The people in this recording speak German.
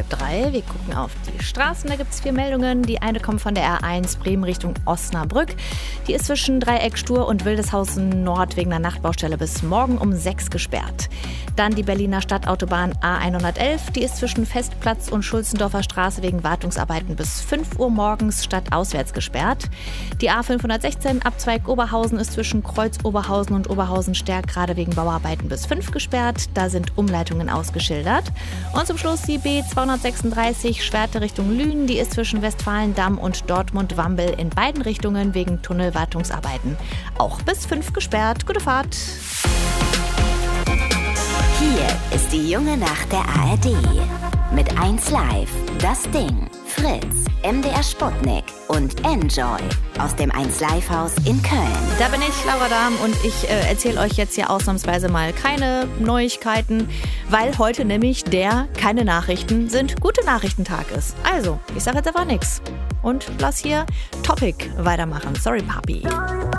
3. Wir gucken auf die Straßen, da gibt es 4 Meldungen. Die eine kommt von der R1 Bremen Richtung Osnabrück. Die ist zwischen Dreieck Stur und Wildeshausen Nord wegen einer Nachtbaustelle bis morgen um 6 gesperrt. Dann die Berliner Stadtautobahn A111. Die ist zwischen Festplatz und Schulzendorfer Straße wegen Wartungsarbeiten bis 5 Uhr morgens stadtauswärts gesperrt. Die A516 Abzweig Oberhausen ist zwischen Kreuz Oberhausen und Oberhausen-Stärk gerade wegen Bauarbeiten bis 5 gesperrt. Da sind Umleitungen ausgeschildert. Und zum Schluss die B236 Schwerte Richtung Lünen. Die ist zwischen Westfalendamm und Dortmund-Wambel in beiden Richtungen wegen Tunnelwartungsarbeiten auch bis 5 gesperrt. Gute Fahrt! Hier ist die junge Nacht der ARD. Mit 1 Live, Das Ding, Fritz, MDR Sputnik und Enjoy aus dem 1 Live Haus in Köln. Da bin ich, Laura Dahm, und ich erzähle euch jetzt hier ausnahmsweise mal keine Neuigkeiten, weil heute nämlich der Keine Nachrichten sind gute Nachrichtentag ist. Also, ich sage jetzt einfach nichts und lass hier Topic weitermachen. Sorry, Papi.